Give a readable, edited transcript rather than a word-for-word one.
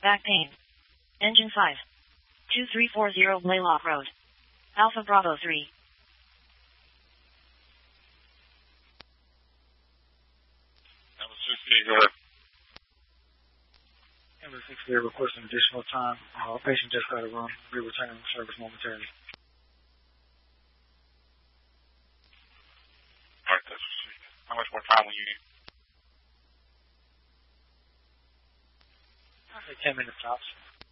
Back pain. Engine 5. 2340 Blaylock Road. Alpha Bravo 3. Number 60, go ahead. Number 60, they're requesting additional time. Patient just got a room. We're returning service momentarily. Alright, that's sweet. How much more time will you need? I say 10 minutes tops.